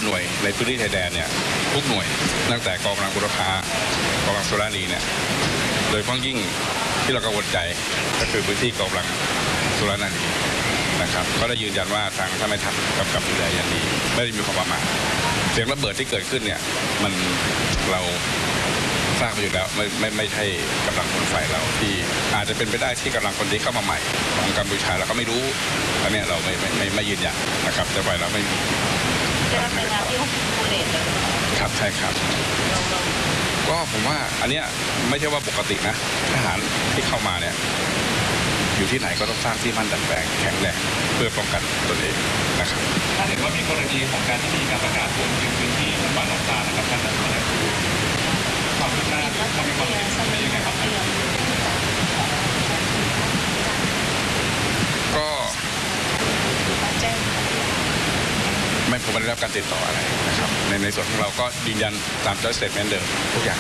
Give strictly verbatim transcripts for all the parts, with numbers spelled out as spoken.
หน่วยในพื้นที่ชายแดนเนี่ยทุกหน่วยตั้งแต่กองกำลังบุรพากองกำลังสุรานีเนี่ยโดยเฉพาะยิ่งที่เรากังวลใจก็คือพื้นที่กองกำลังสุรานีนะครับก็ได้ยืนยันว่าทางท่านแม่ทัพกำกับดูแลอย่างดีไม่ได้มีความประมาทเสียงระเบิดที่เกิดขึ้นเนี่ยมันเราทราบอยู่แล้วไม่ไม่ไม่ใช่กำลังคนฝ่ายเราที่อาจจะเป็นไปได้ที่กำลังคนที่เข้ามาใหม่ของกัมพูชาเราก็ไม่รู้อันนี้เราไม่ไม่ไม่ยืนยันนะครับแต่ฝ่ายเราไม่มีได้รับรายงานที่ห้องโคเลตเลยครับใช่ครับก็ผมว่าอันนี้ไม่ใช่ว่าปกตินะทหารที่เข้ามาเนี่ยอยู่ที่ไหนก็ต้องสร้างที่มั่นดัดแปลงแข็งแรงเพื่อป้องกันตนเองนะครับถ้าเห็นว่ามีกรณีของการที่มีการประกาศรวมถึงพื้นที่จังหวัดลำปางนะครับท่านอะไรความคืบหน้าความมีความเห็นเป็นยังไงครับก็ไม่ผมไม่ได้รับการติดต่ออะไรนะครับในในส่วนของเราก็ยืนยันตามจอยสเตทเมนต์เดิมทุกอย่าง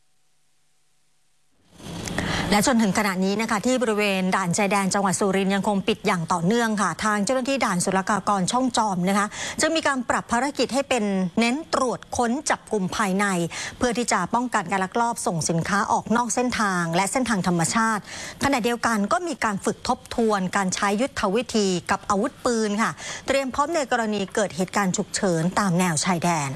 และจนถึงขณะนี้นะคะที่บริเวณด่านชายแดนจังหวัดสุรินทร์ยังคงปิดอย่างต่อเนื่องค่ะทางเจ้าหน้าที่ด่านศุลกากรช่องจอมนะคะจึงมีการปรับภารกิจให้เป็นเน้นตรวจค้นจับกลุ่มภายในเพื่อที่จะป้องกันการลักลอบส่งสินค้าออกนอกเส้นทางและเส้นทางธรรมชาติขณะเดียวกันก็มีการฝึกทบทวนการใช้ยุทธวิธีกับอาวุธปืนค่ะเตรียมพร้อมในกรณีเกิดเหตุการณ์ฉุกเฉินตามแนวชายแดน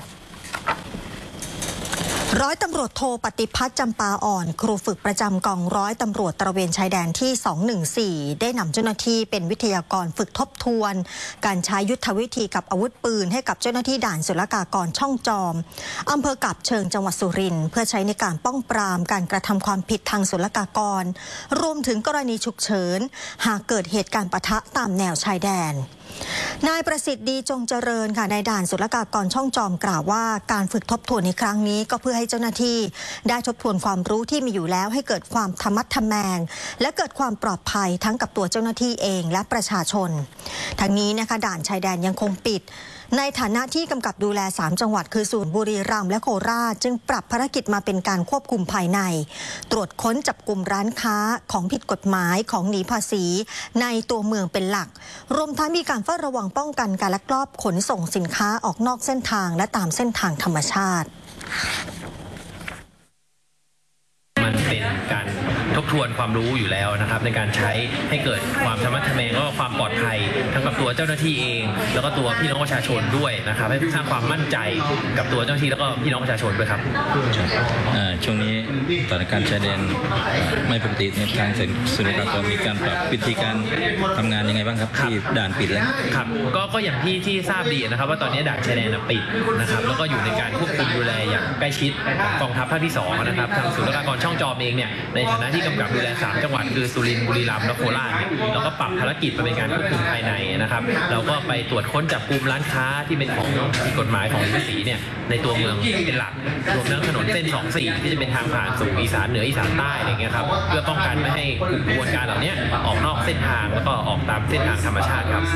ร้อยตำรวจโทปฏิพัฒน์จำปาอ่อนครูฝึกประจำกองร้อยตำรวจตระเวนชายแดนที่สองหนึ่งสี่ได้นำเจ้าหน้าที่เป็นวิทยากรฝึกทบทวนการใช้ยุทธวิธีกับอาวุธปืนให้กับเจ้าหน้าที่ด่านศุลกากรช่องจอมอำเภอกาบเชิงจังหวัดสุรินทร์เพื่อใช้ในการป้องปรามการกระทำความผิดทางศุลกากรรวมถึงกรณีฉุกเฉินหากเกิดเหตุการณ์ปะทะตามแนวชายแดนนายประสิทธิ์ดีจงเจริญค่ะในด่านศุลกากรช่องจอมกล่าวว่าการฝึกทบทวนในครั้งนี้ก็เพื่อให้เจ้าหน้าที่ได้ทบทวนความรู้ที่มีอยู่แล้วให้เกิดความธรรมัดทแมงและเกิดความปลอดภัยทั้งกับตัวเจ้าหน้าที่เองและประชาชนทั้งนี้นะคะด่านชายแดนยังคงปิดในฐานะที่กำกับดูแลสามจังหวัดคือสุพรรณบุรีรัมย์และโคราชจึงปรับภารกิจมาเป็นการควบคุมภายในตรวจค้นจับกลุ่มร้านค้าของผิดกฎหมายของหนีภาษีในตัวเมืองเป็นหลักรวมทั้งมีการเฝ้าระวังป้องกันการลักลอบขนส่งสินค้าออกนอกเส้นทางและตามเส้นทางธรรมชาติมันเป็นการทบทวนความรู้อยู่แล้วนะครับในการใช้ให้เกิดความธรรมะทแมงแล้วก็ความปลอดภัยทั้งกับตัวเจ้าหน้าที่เองแล้วก็ตัวพี่น้องประชาชนด้วยนะครับให้สร้างความมั่นใจกับตัวเจ้าหน้าที่แล้วก็พี่น้องประชาชนด้วยครับช่วงนี้สถานการณ์ชายแดนไม่ปกติในทางศุลกากรมีการปรับวิธีการทำงานยังไงบ้างครับที่ด่านปิดแล้วครับก็ก็อย่างที่ที่ทราบดีนะครับว่าตอนนี้ด่านชายแดนปิดนะครับแล้วก็อยู่ในการควบคุมดูแลอย่างใกล้ชิดของกองทัพภาคที่สองนะครับทางศุลกากรช่องจอมเองเนี่ยในฐานะที่กำกับดูแลสามจังหวัดคือสุรินทร์บุรีรัมย์และโคราชเนี่ยเราก็ปรับภารกิจมาเป็นการควบคุมภายในนะครับเราก็ไปตรวจค้นจับกลุ่มร้านค้าที่เป็นของผิดกฎหมายของภาษีเนี่ยในตัวเมืองเป็นหลักรวมทั้งถนนเส้นสองสี่ที่จะเป็นทางผ่านสู่อีสานเหนืออีสานใต้อะไรเงี้ยครับเพื่อป้องกันไม่ให้กระบวนการเหล่านี้ออกนอกเส้นทางแล้วก็ออกตามเส้นทางธรรมชาติครับ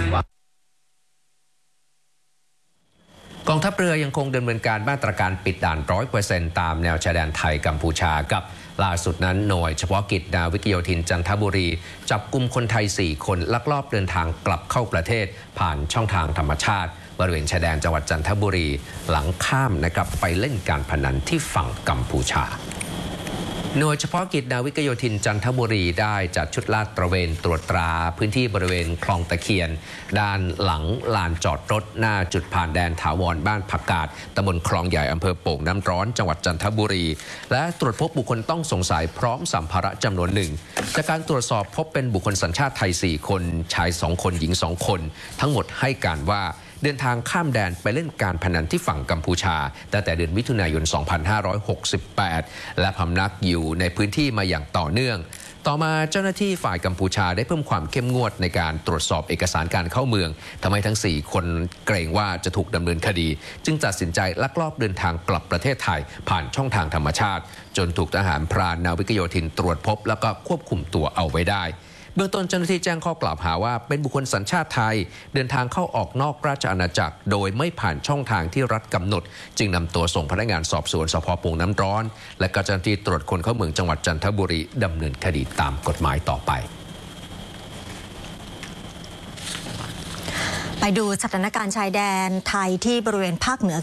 กองทัพเรือยังคงดำเนินการมาตรการปิดด่าน ร้อยเปอร์เซ็นต์ ตามแนวชายแดนไทยกัมพูชากับล่าสุดนั้นหน่วยเฉพาะกิจนาวิกโยธินจันทบุรีจับกุมคนไทยสี่คนลักลอบเดินทางกลับเข้าประเทศผ่านช่องทางธรรมชาติบริเวณชายแดนจังหวัดจันทบุรีหลังข้ามนะครับไปเล่นการพนันที่ฝั่งกัมพูชาหน่วยเฉพาะกิจนาวิกโยธินจันทบุรีได้จัดชุดลาดตระเวนตรวจตราพื้นที่บริเวณคลองตะเคียนด้านหลังลานจอดรถหน้าจุดผ่านแดนถาวรบ้านผักกาดตำบลคลองใหญ่อำเภอโป่งน้ำร้อนจังหวัดจันทบุรีและตรวจพบบุคคลต้องสงสัยพร้อมสัมภาระจำนวนหนึ่งจากการตรวจสอบพบเป็นบุคคลสัญชาติไทยสี่คนชายสองคนหญิงสองคนทั้งหมดให้การว่าเดินทางข้ามแดนไปเล่นการพนันที่ฝั่งกัมพูชาตั้งแต่เดือนมิถุนายน สองพันห้าร้อยหกสิบแปด และพำนักอยู่ในพื้นที่มาอย่างต่อเนื่องต่อมาเจ้าหน้าที่ฝ่ายกัมพูชาได้เพิ่มความเข้มงวดในการตรวจสอบเอกสารการเข้าเมืองทำให้ทั้งสี่คนเกรงว่าจะถูกดำเนินคดีจึงตัดสินใจลักลอบเดินทางกลับประเทศไทยผ่านช่องทางธรรมชาติจนถูกทหารพรานนาวิกโยธินตรวจพบแล้วก็ควบคุมตัวเอาไว้ได้เบื้องต้นเจ้าหน้าที่แจ้งข้อกล่าวหาว่าเป็นบุคคลสัญชาติไทยเดินทางเข้าออกนอกราชอาณาจักรโดยไม่ผ่านช่องทางที่รัฐกำหนดจึงนำตัวส่งพนักงานสอบสวนสภ.โป่งน้ำร้อนและเจ้าหน้าที่ตรวจคนเข้าเมืองจังหวัดจันทบุรีดำเนินคดีตามกฎหมายต่อไปไปดูสถานการณ์ชายแดนไทยที่บริเวณภาคเหนือ